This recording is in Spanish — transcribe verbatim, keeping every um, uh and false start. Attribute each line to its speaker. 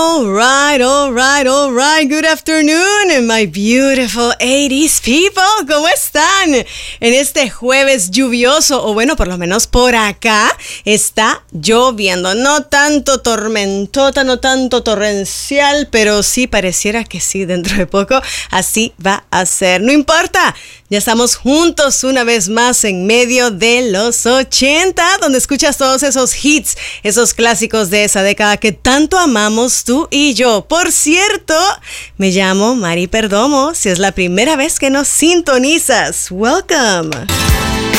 Speaker 1: All right, all right, all right. Good afternoon, my beautiful eighties people. ¿Cómo están? En este jueves lluvioso, o bueno, por lo menos por acá, está lloviendo. No tanto tormentota, no tanto torrencial, pero sí pareciera que sí, dentro de poco así va a ser. No importa, ya estamos juntos una vez más en medio de los ochenta, donde escuchas todos esos hits, esos clásicos de esa década que tanto amamos tú y yo. Por cierto, me llamo Mari Perdomo. Si es la primera vez que nos sintonizas, welcome.